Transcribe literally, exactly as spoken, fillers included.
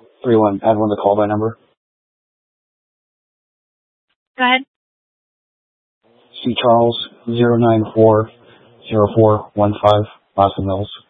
three one, add one to the call by number. Go ahead. C. Charles, zero nine four zero four one five, Boston Mills.